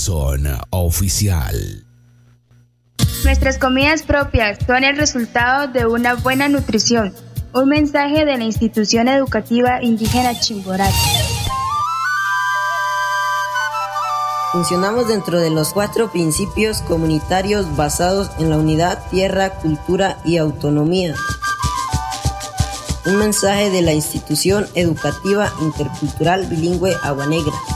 Amazon Oficial. Nuestras comidas propias son el resultado de una buena nutrición. Un mensaje de la Institución Educativa Indígena Chimborazo. Funcionamos dentro de los 4 principios comunitarios basados en la unidad, tierra, cultura y autonomía. Un mensaje de la Institución Educativa Intercultural Bilingüe Agua Negra.